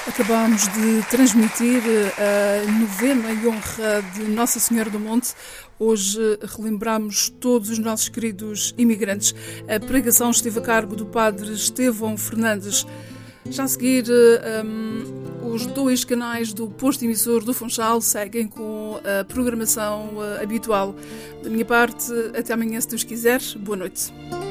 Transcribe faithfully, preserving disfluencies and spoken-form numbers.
Acabámos de transmitir a novena e honra de Nossa Senhora do Monte. Hoje relembramos todos os nossos queridos imigrantes. A pregação esteve a cargo do Padre Estevão Fernandes. Já a seguir, um, os dois canais do posto emissor do Funchal seguem com a programação uh, habitual. Da minha parte, até amanhã, se Deus quiser. Boa noite.